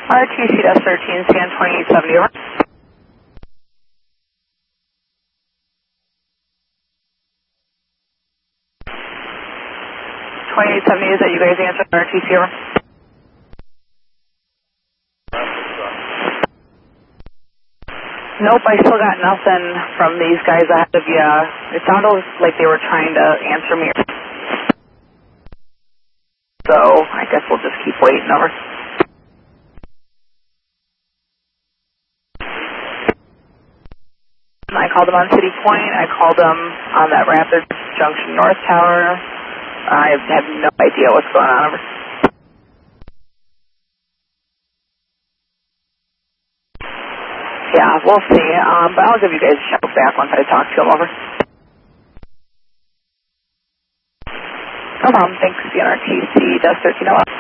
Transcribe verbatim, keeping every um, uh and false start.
R T C Dust thirteen, scan twenty-eight seventy, over. twenty-eight seventy, is that you guys answered R T C, over? Nope, I still got nothing from these guys ahead of you. It sounded like they were trying to answer me. So, I guess we'll just keep waiting, over. I called them on City Point. I called them on that Rapid Junction North Tower. I have no idea what's going on, over. Yeah, we'll see. Um, but I'll give you guys a shout back once I talk to them, over. No problem. Thanks, C N R T C, Dust thirteen oh.